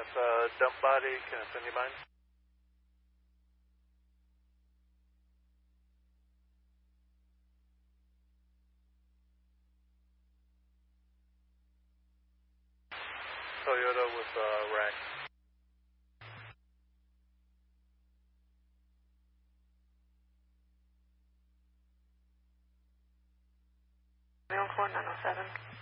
dump body. Can I send you mine? Toyota with rack. Mail 4907.